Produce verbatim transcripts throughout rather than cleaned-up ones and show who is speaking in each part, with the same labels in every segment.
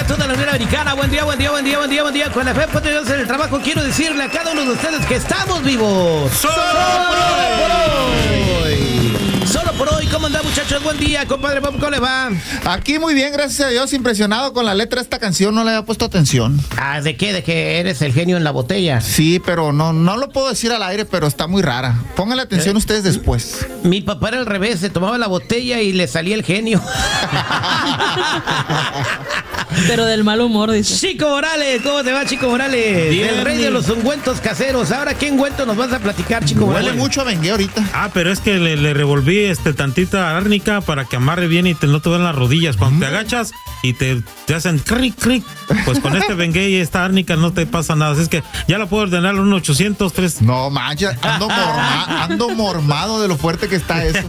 Speaker 1: toda la Unión Americana. Buen día, buen día, buen día, buen día, buen día. Con la fe poderosa en el trabajo, quiero decirle a cada uno de ustedes que estamos vivos.
Speaker 2: ¡Solo,
Speaker 1: ¡Solo por hoy! Solo por hoy. ¿Cómo anda, muchachos? Buen día, compadre Bob, ¿cómo le va?
Speaker 3: Aquí muy bien, gracias a Dios. Impresionado con la letra de esta canción, no le había puesto atención.
Speaker 1: Ah, ¿de qué? ¿De que eres el genio en la botella?
Speaker 3: Sí, pero no, no lo puedo decir al aire, pero está muy rara. Pónganle atención
Speaker 1: ¿Eh?
Speaker 3: ustedes después.
Speaker 1: Mi papá era al revés, se tomaba la botella y le salía el genio.
Speaker 4: Pero del mal humor, dice.
Speaker 1: Chico Morales, ¿cómo te va, Chico Morales?
Speaker 2: Bien.
Speaker 1: El rey de los ungüentos caseros. Ahora, ¿qué ungüento nos vas a platicar, Chico
Speaker 3: Huele
Speaker 1: Morales?
Speaker 3: mucho a Bengué ahorita.
Speaker 2: Ah, pero es que le, le revolví este tantita árnica para que amarre bien y te, no te vean las rodillas. Cuando mm. te agachas y te, te hacen cric, cric, pues con este Bengué y esta árnica no te pasa nada. Así es que ya la puedo ordenar un ochocientos tres.
Speaker 3: No manches, ando, morma, ando mormado de lo fuerte que está eso.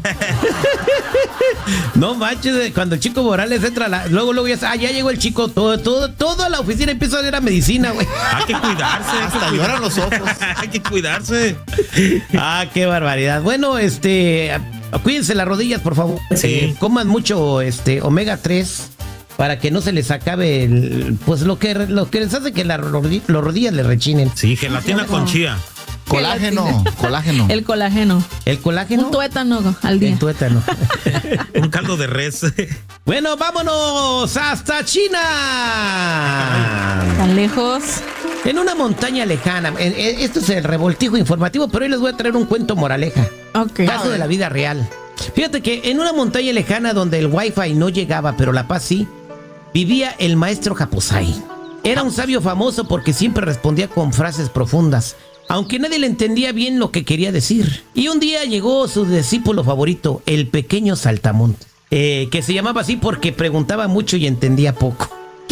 Speaker 1: No manches, cuando el Chico Morales entra, la, luego, luego ya, ah, ya llegó el chico, todo, todo, toda la oficina empieza a ver a medicina, güey.
Speaker 2: Hay que cuidarse.
Speaker 3: Hasta lloran los ojos.
Speaker 2: Hay que cuidarse.
Speaker 1: Ah, qué barbaridad. Bueno, este, cuídense las rodillas, por favor.
Speaker 2: Sí.
Speaker 1: Eh, coman mucho, este, omega tres para que no se les acabe el, pues lo que, lo que les hace que las rodillas, los rodillas les rechinen.
Speaker 2: Sí, gelatina con chía.
Speaker 3: Colágeno, colágeno.
Speaker 4: El colágeno.
Speaker 1: El colágeno.
Speaker 4: Un tuétano al día.
Speaker 1: El tuétano.
Speaker 2: Un caldo de res.
Speaker 1: Bueno, vámonos hasta China.
Speaker 4: Tan lejos.
Speaker 1: En una montaña lejana. En, en, esto es el revoltijo informativo, pero hoy les voy a traer un cuento moraleja.
Speaker 4: Ok.
Speaker 1: Caso de la vida real. Fíjate que en una montaña lejana donde el wifi no llegaba, pero la paz sí, vivía el maestro Japosai. Era un sabio famoso porque siempre respondía con frases profundas, aunque nadie le entendía bien lo que quería decir. Y un día llegó su discípulo favorito, el pequeño Saltamontes, eh, que se llamaba así porque preguntaba mucho y entendía poco.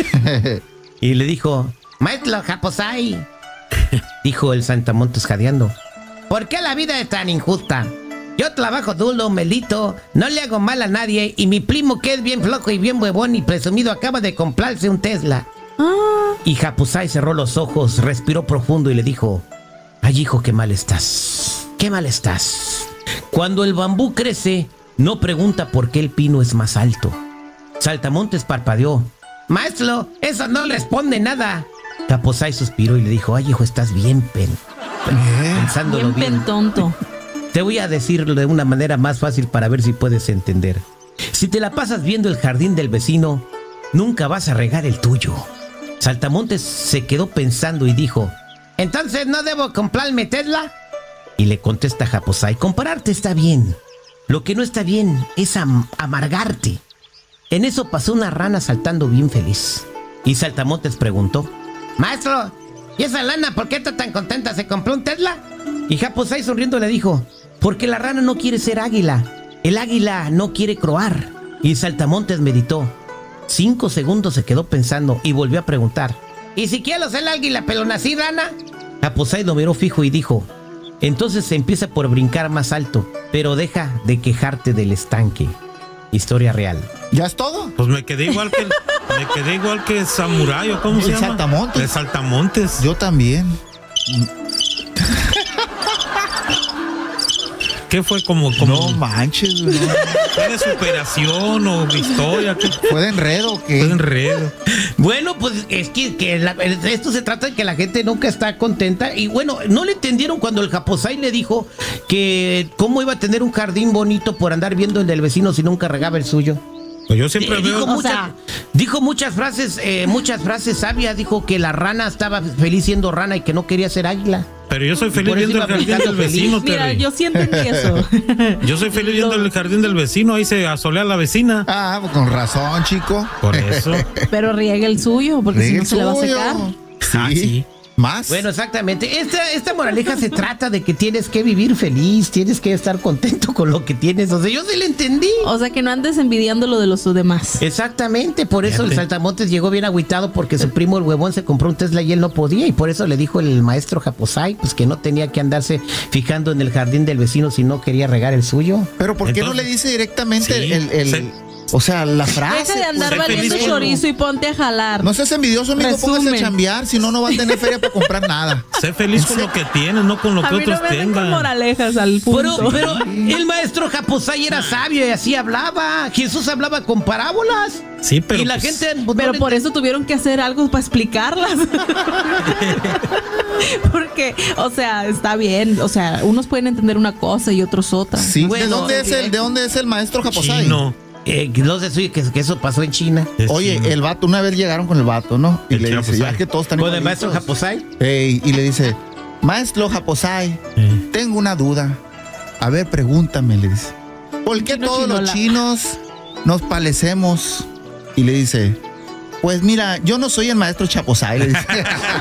Speaker 1: Y le dijo: Maestro Japosai, dijo el Saltamontes jadeando, ¿por qué la vida es tan injusta? Yo trabajo duro, melito, no le hago mal a nadie, y mi primo, que es bien flojo y bien huevón y presumido, acaba de comprarse un Tesla.
Speaker 4: Ah.
Speaker 1: Y Japosai cerró los ojos, respiró profundo y le dijo: ay, hijo, qué mal estás, qué mal estás. Cuando el bambú crece, no pregunta por qué el pino es más alto. Saltamontes parpadeó: maestro, eso no responde nada. Japosai suspiró y le dijo: ay, hijo, estás bien pen,
Speaker 3: ¿Eh?
Speaker 1: pensándolo
Speaker 4: Bien
Speaker 1: bien.
Speaker 4: tonto.
Speaker 1: Te voy a decirlo de una manera más fácil para ver si puedes entender. Si te la pasas viendo el jardín del vecino, nunca vas a regar el tuyo. Saltamontes se quedó pensando y dijo: ¿entonces no debo comprarme Tesla? Y le contesta Japosai: compararte está bien. Lo que no está bien es am- amargarte. En eso pasó una rana saltando bien feliz. Y Saltamontes preguntó: maestro, ¿y esa lana por qué está tan contenta? ¿Se compró un Tesla? Y Japosai sonriendo le dijo: porque la rana no quiere ser águila. El águila no quiere croar. Y Saltamontes meditó. Cinco segundos se quedó pensando y volvió a preguntar: ¿y si quiero ser águila pero nací rana? Japosai lo miró fijo y dijo: entonces se empieza por brincar más alto, pero deja de quejarte del estanque. Historia real.
Speaker 3: ¿Ya es todo?
Speaker 2: Pues me quedé igual que me quedé igual que Samurai, ¿o cómo
Speaker 3: El
Speaker 2: se llama?
Speaker 3: Saltamontes.
Speaker 2: El Saltamontes.
Speaker 3: Yo también.
Speaker 2: ¿Qué fue como, como
Speaker 3: No manches, güey.
Speaker 2: ¿Fue de superación o de historia? ¿Qué
Speaker 3: ¿Fue de enredo o qué?
Speaker 2: fue de enredo?
Speaker 1: Bueno, pues es que, que la, esto se trata de que la gente nunca está contenta. Y bueno, no le entendieron cuando el Japosai le dijo que cómo iba a tener un jardín bonito por andar viendo el del vecino si nunca regaba el suyo.
Speaker 2: Pues yo siempre
Speaker 1: Eh,
Speaker 2: veo.
Speaker 1: dijo,
Speaker 4: O
Speaker 1: muchas,
Speaker 4: sea-
Speaker 1: dijo muchas frases, eh, muchas frases sabias. Dijo que la rana estaba feliz siendo rana y que no quería ser águila.
Speaker 2: Pero yo soy
Speaker 1: Y
Speaker 2: feliz
Speaker 1: por eso
Speaker 2: viendo el
Speaker 1: iba
Speaker 2: jardín del
Speaker 1: brincando feliz.
Speaker 2: vecino,
Speaker 4: Mira,
Speaker 2: Terry.
Speaker 4: yo sí entendí eso.
Speaker 2: Yo soy feliz viendo el jardín del vecino, ahí se asolea la vecina.
Speaker 3: Ah, pues con razón, chico.
Speaker 2: Por eso.
Speaker 4: Pero riega el suyo, porque si
Speaker 3: Riega
Speaker 4: no
Speaker 3: el
Speaker 4: se le va a
Speaker 3: suyo.
Speaker 4: secar.
Speaker 3: Sí.
Speaker 2: Ah, sí.
Speaker 3: ¿Más?
Speaker 1: Bueno, exactamente. Esta, esta moraleja se trata de que tienes que vivir feliz, tienes que estar contento con lo que tienes. O sea, yo sí le entendí.
Speaker 4: O sea, que no andes envidiando lo de los demás.
Speaker 1: Exactamente, por eso el
Speaker 2: Fíjate.
Speaker 1: Saltamontes llegó bien agüitado porque su primo el huevón se compró un Tesla y él no podía, y por eso le dijo el maestro Japosai pues que no tenía que andarse fijando en el jardín del vecino si no quería regar el suyo.
Speaker 3: Pero ¿por qué
Speaker 2: Entonces-
Speaker 3: no le dice directamente
Speaker 2: Sí,
Speaker 3: el, el-
Speaker 2: se-
Speaker 3: o sea, la frase?
Speaker 4: Deja de andar
Speaker 2: sé
Speaker 4: valiendo
Speaker 2: feliz con-
Speaker 4: chorizo y ponte a jalar.
Speaker 3: No seas envidioso, amigo,
Speaker 4: Resumen.
Speaker 3: póngase a chambear, si no, no va a tener feria para comprar nada.
Speaker 2: Sé feliz con lo que tienes, no con lo
Speaker 4: A
Speaker 2: que
Speaker 4: mí no
Speaker 2: otros
Speaker 4: me ven con
Speaker 2: tengan.
Speaker 4: moralejas al
Speaker 1: Pero,
Speaker 4: punto.
Speaker 1: pero el maestro Japosai era sabio y así hablaba. Jesús hablaba con parábolas.
Speaker 2: Sí, pero
Speaker 1: y la
Speaker 2: pues,
Speaker 1: gente... pues,
Speaker 4: Pero
Speaker 1: no
Speaker 4: por
Speaker 1: le-
Speaker 4: eso tuvieron que hacer algo para explicarlas. Porque, o sea, está bien. O sea, unos pueden entender una cosa y otros otra.
Speaker 3: Sí. ¿De
Speaker 1: Bueno,
Speaker 3: dónde es el, de dónde es el maestro Japosai?
Speaker 2: chino.
Speaker 1: Eh, que no sé si- que, que eso pasó en China.
Speaker 2: Es
Speaker 3: Oye,
Speaker 2: chino.
Speaker 3: el vato, una vez llegaron con el vato, ¿no? Y
Speaker 2: El
Speaker 3: le dice,
Speaker 2: Japosai.
Speaker 3: ya que todos están
Speaker 1: Con el maestro
Speaker 3: igualitos.
Speaker 1: Japosai.
Speaker 3: Ey, y le dice, maestro Japosai,
Speaker 2: Eh.
Speaker 3: tengo una duda. A ver, pregúntame, le dice. ¿Por qué
Speaker 4: Chino
Speaker 3: todos los
Speaker 4: chinola.
Speaker 3: chinos nos parecemos? Y le dice, pues mira, yo no soy el maestro Chaposai, le dice.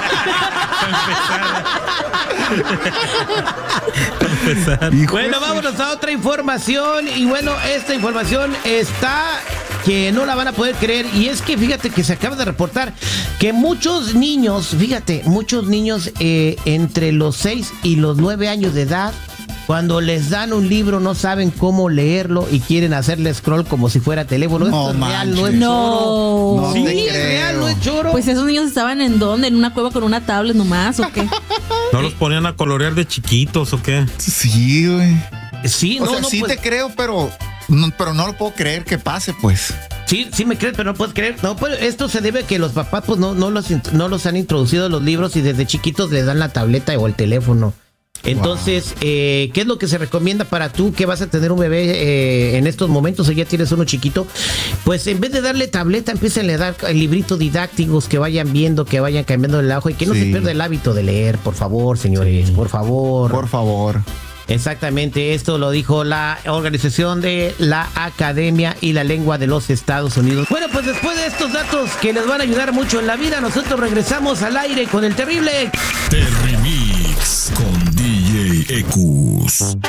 Speaker 3: Hijo
Speaker 1: Bueno,
Speaker 3: de-
Speaker 1: vámonos a otra información. Y bueno, esta información está que no la van a poder creer. Y es que fíjate que se acaba de reportar que muchos niños, fíjate, muchos niños eh, entre los seis y los nueve años de edad, cuando les dan un libro no saben cómo leerlo y quieren hacerle scroll como si fuera teléfono.
Speaker 3: No
Speaker 1: Esto es real, no es
Speaker 3: manches.
Speaker 1: choro.
Speaker 4: No.
Speaker 3: No
Speaker 1: Sí,
Speaker 3: te
Speaker 1: es real, no es
Speaker 3: creo.
Speaker 1: choro.
Speaker 4: Pues esos niños estaban en dónde? ¿En una cueva con una tablet nomás o qué?
Speaker 2: ¿No los ponían a colorear de chiquitos o qué?
Speaker 3: Sí, güey.
Speaker 1: sí,
Speaker 3: O
Speaker 1: no,
Speaker 3: sea,
Speaker 1: no,
Speaker 3: sí
Speaker 1: pues,
Speaker 3: te creo, pero no, pero no lo puedo creer que pase, pues.
Speaker 1: Sí, sí me crees, pero no puedes creer. No, pues esto se debe a que los papás pues no, no, los, int- no los han introducido a los libros y desde chiquitos les dan la tableta o el teléfono. Entonces, eh, ¿qué es lo que se recomienda para tú que vas a tener un bebé eh, en estos momentos o ya tienes uno chiquito? Pues en vez de darle tableta, empiecen a dar libritos didácticos que vayan viendo, que vayan cambiando el ajo y que no
Speaker 3: Sí.
Speaker 1: se pierda el hábito de leer, por favor, señores, por favor.
Speaker 3: Por favor.
Speaker 1: Exactamente, esto lo dijo la organización de la Academia y la Lengua de los Estados Unidos. Bueno, pues después de estos datos que les van a ayudar mucho en la vida, nosotros regresamos al aire con el terrible
Speaker 5: Terry Mix con D J Ecus.